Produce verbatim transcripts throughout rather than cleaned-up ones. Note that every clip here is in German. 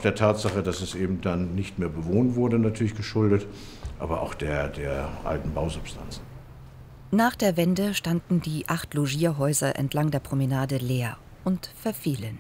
der Tatsache, dass es eben dann nicht mehr bewohnt wurde, natürlich geschuldet, aber auch der, der alten Bausubstanz. Nach der Wende standen die acht Logierhäuser entlang der Promenade leer und verfielen.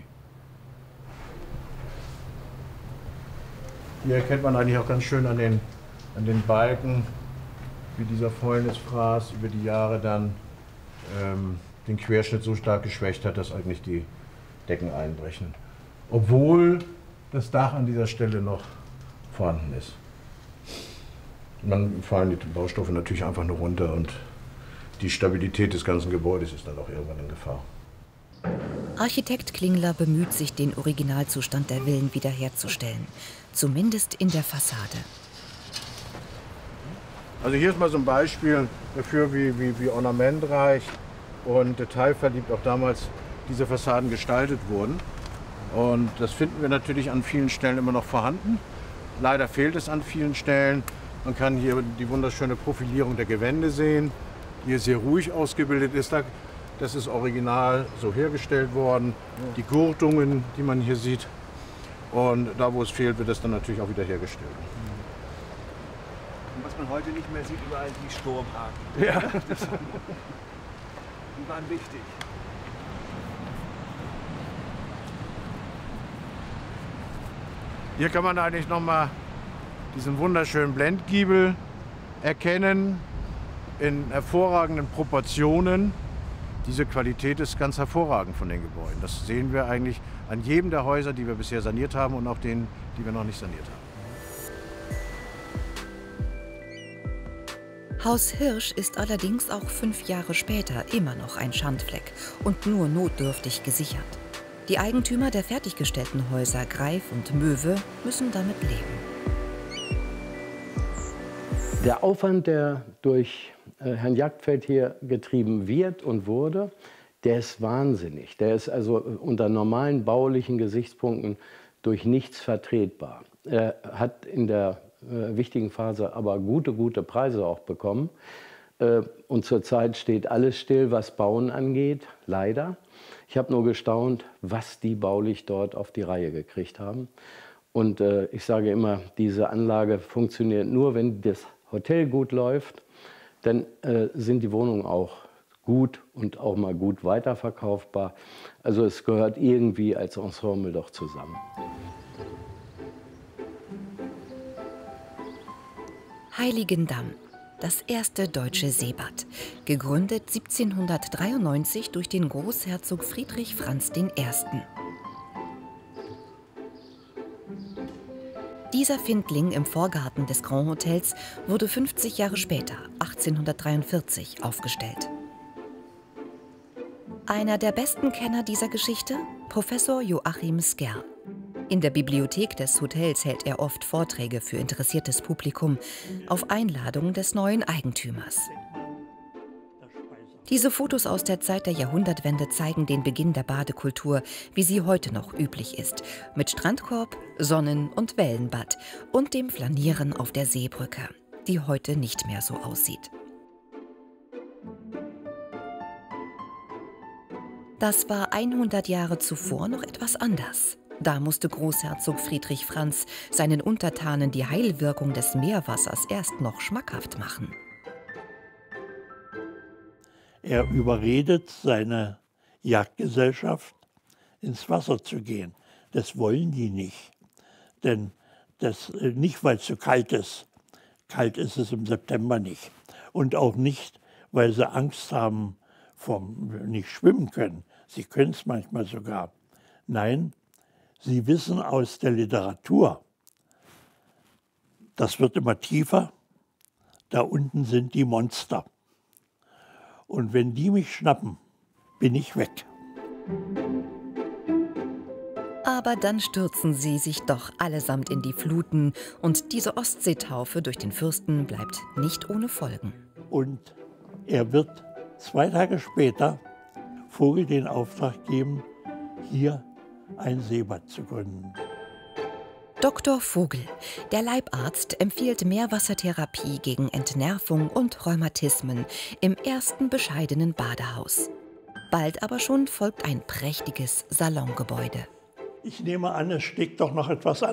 Hier erkennt man eigentlich auch ganz schön an den, an den Balken, wie dieser Fäulnisfraß über die Jahre dann ähm, den Querschnitt so stark geschwächt hat, dass eigentlich die Decken einbrechen. Obwohl das Dach an dieser Stelle noch vorhanden ist. Und dann fallen die Baustoffe natürlich einfach nur runter und die Stabilität des ganzen Gebäudes ist dann auch irgendwann in Gefahr. Architekt Klingler bemüht sich, den Originalzustand der Villen wiederherzustellen, zumindest in der Fassade. Also hier ist mal so ein Beispiel dafür, wie, wie, wie ornamentreich und detailverliebt auch damals diese Fassaden gestaltet wurden. Und das finden wir natürlich an vielen Stellen immer noch vorhanden. Leider fehlt es an vielen Stellen. Man kann hier die wunderschöne Profilierung der Gewände sehen, die hier sehr ruhig ausgebildet ist. Das ist original so hergestellt worden. Die Gurtungen, die man hier sieht. Und da, wo es fehlt, wird es dann natürlich auch wieder hergestellt. Und was man heute nicht mehr sieht, überall die Sturmhaken. Ja. Die waren wichtig. Hier kann man eigentlich noch mal diesen wunderschönen Blendgiebel erkennen in hervorragenden Proportionen. Diese Qualität ist ganz hervorragend von den Gebäuden. Das sehen wir eigentlich an jedem der Häuser, die wir bisher saniert haben und auch denen, die wir noch nicht saniert haben. Haus Hirsch ist allerdings auch fünf Jahre später immer noch ein Schandfleck und nur notdürftig gesichert. Die Eigentümer der fertiggestellten Häuser Greif und Möwe müssen damit leben. Der Aufwand, der durch äh, Herrn Jagdfeld hier getrieben wird und wurde, der ist wahnsinnig. Der ist also unter normalen baulichen Gesichtspunkten durch nichts vertretbar. Er hat in der äh, wichtigen Phase aber gute, gute Preise auch bekommen. Äh, und zurzeit steht alles still, was Bauen angeht, leider. Ich habe nur gestaunt, was die baulich dort auf die Reihe gekriegt haben. Und äh, ich sage immer, diese Anlage funktioniert nur, wenn das Hotel gut läuft. Dann äh, sind die Wohnungen auch gut und auch mal gut weiterverkaufbar. Also es gehört irgendwie als Ensemble doch zusammen. Heiligendamm. Das erste deutsche Seebad, gegründet siebzehnhundertdreiundneunzig durch den Großherzog Friedrich Franz der Erste. Dieser Findling im Vorgarten des Grand Hotels wurde fünfzig Jahre später, achtzehnhundertdreiundvierzig, aufgestellt. Einer der besten Kenner dieser Geschichte? Professor Joachim Skerl. In der Bibliothek des Hotels hält er oft Vorträge für interessiertes Publikum auf Einladung des neuen Eigentümers. Diese Fotos aus der Zeit der Jahrhundertwende zeigen den Beginn der Badekultur, wie sie heute noch üblich ist, mit Strandkorb, Sonnen- und Wellenbad und dem Flanieren auf der Seebrücke, die heute nicht mehr so aussieht. Das war hundert Jahre zuvor noch etwas anders. Da musste Großherzog Friedrich Franz seinen Untertanen die Heilwirkung des Meerwassers erst noch schmackhaft machen. Er überredet seine Jagdgesellschaft, ins Wasser zu gehen. Das wollen die nicht. Denn das, nicht, weil es so kalt ist. Kalt ist es im September nicht. Und auch nicht, weil sie Angst haben vom nicht schwimmen können. Sie können es manchmal sogar. Nein, sie wissen aus der Literatur, das wird immer tiefer, da unten sind die Monster. Und wenn die mich schnappen, bin ich weg. Aber dann stürzen sie sich doch allesamt in die Fluten und diese Ostseetaufe durch den Fürsten bleibt nicht ohne Folgen. Und er wird zwei Tage später Vogel den Auftrag geben, hier ein Seebad zu gründen. Doktor Vogel, der Leibarzt, empfiehlt Meerwassertherapie gegen Entnervung und Rheumatismen im ersten bescheidenen Badehaus. Bald aber schon folgt ein prächtiges Salongebäude. Ich nehme an, es steckt doch noch etwas an.